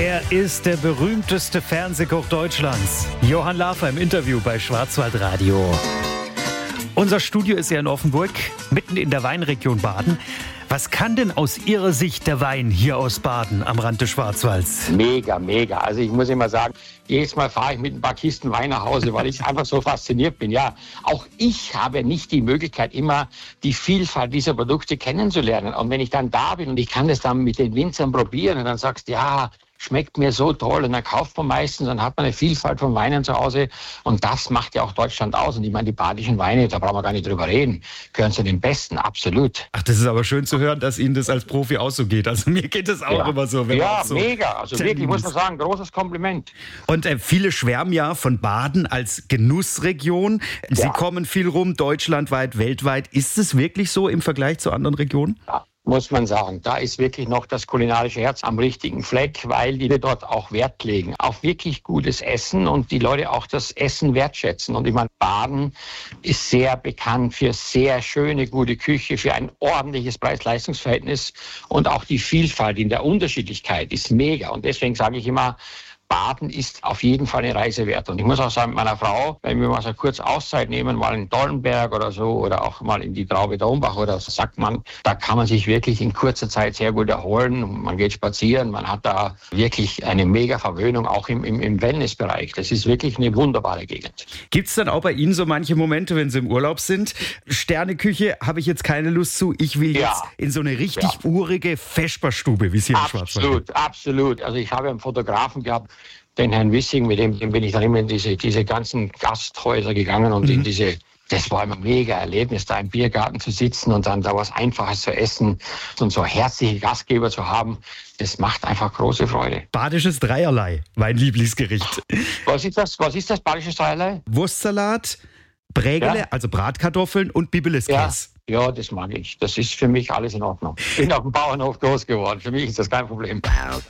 Er ist der berühmteste Fernsehkoch Deutschlands. Johann Lafer im Interview bei Schwarzwaldradio. Unser Studio ist ja in Offenburg, mitten in der Weinregion Baden. Was kann denn aus Ihrer Sicht der Wein hier aus Baden am Rand des Schwarzwalds? Mega. Also ich muss immer sagen, jedes Mal fahre ich mit ein paar Kisten Wein nach Hause, weil ich einfach so fasziniert bin. Ja, auch ich habe nicht die Möglichkeit, immer die Vielfalt dieser Produkte kennenzulernen. Und wenn ich dann da bin und ich kann das dann mit den Winzern probieren und dann sagst du, ja, schmeckt mir so toll und dann kauft man meistens, dann hat man eine Vielfalt von Weinen zu Hause und das macht ja auch Deutschland aus. Und ich meine, die badischen Weine, da brauchen wir gar nicht drüber reden, gehören zu den besten, absolut. Ach, das ist aber schön zu hören, dass Ihnen das als Profi auch so geht. Also mir geht es auch immer so. Ja, so mega. Also wirklich, muss man sagen, großes Kompliment. Und viele schwärmen ja von Baden als Genussregion. Sie kommen viel rum, deutschlandweit, weltweit. Ist es wirklich so im Vergleich zu anderen Regionen? Ja. Muss man sagen, da ist wirklich noch das kulinarische Herz am richtigen Fleck, weil die dort auch Wert legen auf wirklich gutes Essen und die Leute auch das Essen wertschätzen. Und ich meine, Baden ist sehr bekannt für sehr schöne, gute Küche, für ein ordentliches Preis-Leistungs-Verhältnis und auch die Vielfalt in der Unterschiedlichkeit ist mega. Und deswegen sage ich immer, Baden ist auf jeden Fall eine Reise wert. Und ich muss auch sagen, mit meiner Frau, wenn wir mal so kurz Auszeit nehmen, mal in Dollenberg oder so oder auch mal in die Traube Dombach oder so, sagt man, da kann man sich wirklich in kurzer Zeit sehr gut erholen. Man geht spazieren, man hat da wirklich eine mega Verwöhnung, auch im Wellnessbereich. Das ist wirklich eine wunderbare Gegend. Gibt es dann auch bei Ihnen so manche Momente, wenn Sie im Urlaub sind? Sterneküche habe ich jetzt keine Lust zu. Ich will jetzt in so eine richtig urige Vesperstube, wie es hier im Schwarzwald gibt. Absolut. Also ich habe einen Fotografen gehabt, den Herrn Wissing, mit dem bin ich dann immer in diese ganzen Gasthäuser gegangen und in das war immer ein mega Erlebnis, da im Biergarten zu sitzen und dann da was Einfaches zu essen und so herzliche Gastgeber zu haben. Das macht einfach große Freude. Badisches Dreierlei, mein Lieblingsgericht. Was ist das badisches Dreierlei? Wurstsalat, Brägele, also Bratkartoffeln und Bibeleskäse. Ja, das mag ich. Das ist für mich alles in Ordnung. Ich bin auf dem Bauernhof groß geworden. Für mich ist das kein Problem.